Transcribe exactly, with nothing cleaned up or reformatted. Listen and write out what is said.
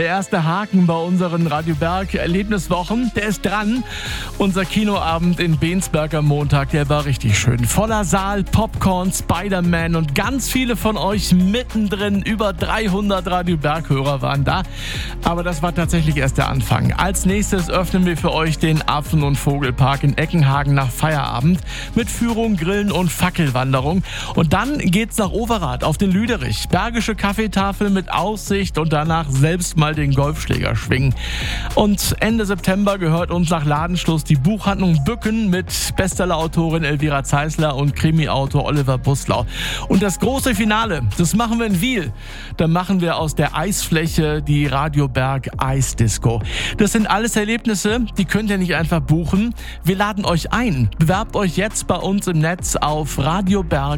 Der erste Haken bei unseren Radio Berg Erlebniswochen, der ist dran. Unser Kinoabend in Bensberg am Montag, der war richtig schön. Voller Saal, Popcorn, Spider-Man und ganz viele von euch mittendrin. Über dreihundert Radio Berg-Hörer waren da. Aber das war tatsächlich erst der Anfang. Als nächstes öffnen wir für euch den Affen- und Vogelpark in Eckenhagen nach Feierabend mit Führung, Grillen und Fackelwanderung. Und dann geht's nach Overath auf den Lüderich. Bergische Kaffeetafel mit Aussicht und danach selbst mal den Golfschläger schwingen. Und Ende September gehört uns nach Ladenschluss die Buchhandlung Bücken mit Bestseller-Autorin Elvira Zeisler und Krimi-Autor Oliver Buslau. Und das große Finale, das machen wir in Wiel. Da machen wir aus der Eisfläche die Radio Berg Eisdisco. Das sind alles Erlebnisse, die könnt ihr nicht einfach buchen. Wir laden euch ein. Bewerbt euch jetzt bei uns im Netz auf radioberg